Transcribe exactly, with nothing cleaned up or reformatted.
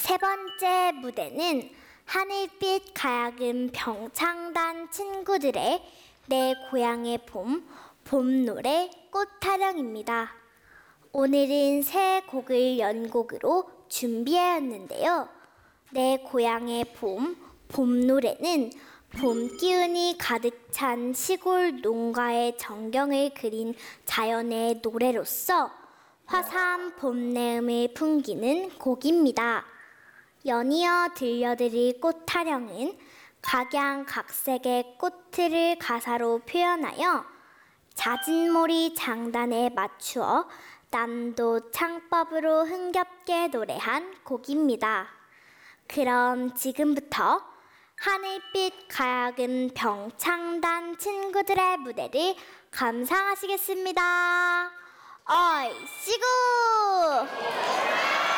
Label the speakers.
Speaker 1: 세 번째 무대는 하늘빛 가야금 병창단 친구들의 내 고향의 봄, 봄노래 꽃타령입니다. 오늘은 세 곡을 연곡으로 준비하였는데요. 내 고향의 봄, 봄노래는 봄 기운이 가득 찬 시골 농가의 전경을 그린 자연의 노래로서 화사한 봄내음을 풍기는 곡입니다. 연이어 들려드릴 꽃타령은 각양각색의 꽃들을 가사로 표현하여 자진몰이 장단에 맞추어 남도 창법으로 흥겹게 노래한 곡입니다. 그럼 지금부터 하늘빛 가야금 병창단 친구들의 무대를 감상하시겠습니다. 얼씨구!